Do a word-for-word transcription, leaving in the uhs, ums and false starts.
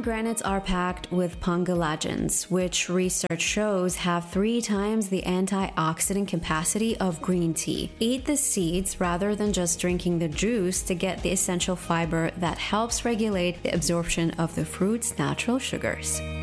Pomegranates are packed with pangolagins, which research shows have three times the antioxidant capacity of green tea. Eat the seeds rather than just drinking the juice to get the essential fiber that helps regulate the absorption of the fruit's natural sugars.